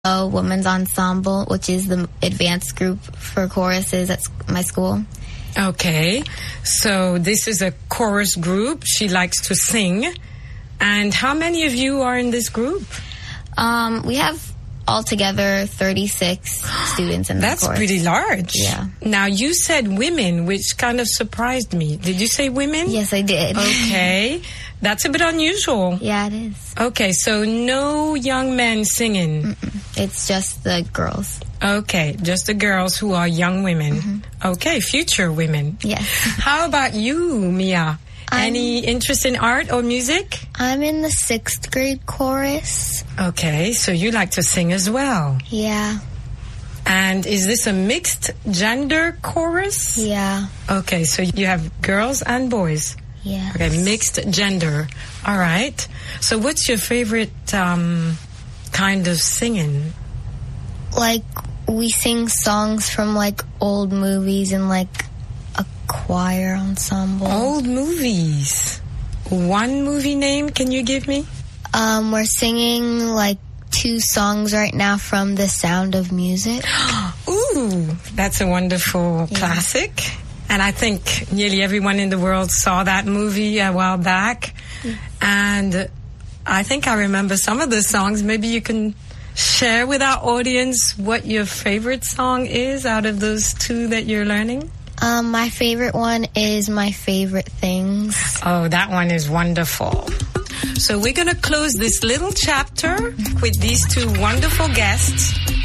a women's ensemble, which is the advanced group for choruses at my school. Okay, so this is a chorus group. She likes to sing. And how many of you are in this group? We have altogether 36 students in the That's chorus. pretty large. Yeah. Now, you said women, which kind of surprised me. Did you say women? Yes, I did. Okay. That's a bit unusual. Yeah, it is. Okay, so no young men singing. It's just the girls. Okay, just the girls who are young women. Okay, future women. Yes. How about you, Mia? Any interest in art or music? I'm in the 6th grade chorus. Okay, so you like to sing as well. Yeah. And is this a mixed gender chorus? Yeah. Okay, so you have girls and boys. Yeah. Okay, mixed gender. All right. So what's your favorite kind of singing? Like, we sing songs from, like, old movies and, like, a choir ensemble. Old movies. One movie name can you give me? We're singing, like, 2 songs right now from The Sound of Music. Ooh, that's a wonderful classic. And I think nearly everyone in the world saw that movie a while back. And I think I remember some of the songs. Maybe you can share with our audience what your favorite song is out of those 2 that you're learning. My favorite one is My Favorite Things. Oh, that one is wonderful. So we're going to close this little chapter with these 2 wonderful guests.